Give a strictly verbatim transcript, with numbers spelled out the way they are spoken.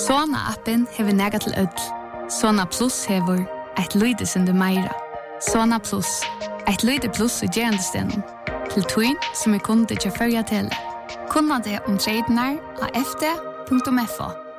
Sona-appen hever nega til ødel. Sona Plus hever et lydesende meira. Sona Plus, et lyde plus i gerandestenen. Til twin som er kunde til førja til. Kunna det om tradenar av f d punktum f o.